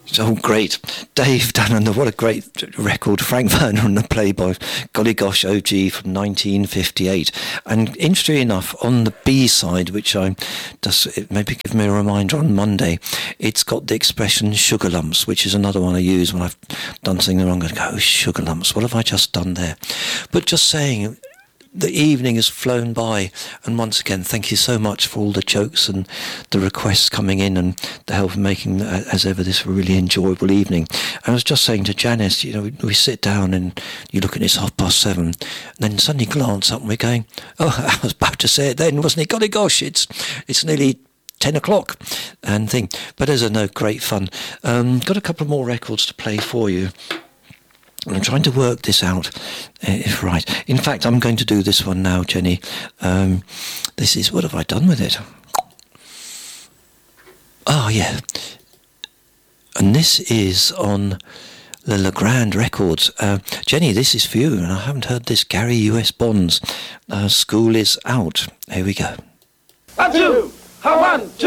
Oh, great. Dave Dunn, what a great record. Frank Werner and the Playboys. Golly Gosh OG from 1958. And interestingly enough, on the B side, which it maybe give me a reminder on Monday, it's got the expression sugar lumps, which is another one I use when I've done something wrong. I go, oh, sugar lumps, what have I just done there? But just saying, the evening has flown by, and once again, thank you so much for all the jokes and the requests coming in and the help in making, as ever, this a really enjoyable evening. And I was just saying to Janice, we sit down and you look at it's 7:30, and then suddenly glance up and we're going, oh, I was about to say it then, wasn't it? Golly gosh, it's nearly 10 o'clock and thing. But as I know, great fun. Got a couple more records to play for you. I'm trying to work this out, if right. In fact, I'm going to do this one now, Jenny. This is, what have I done with it? Oh, yeah. And this is on the Legrand Records. Jenny, this is for you, and I haven't heard this. Gary U.S. Bonds, School is Out. Here we go. 1, 2, 1, 2.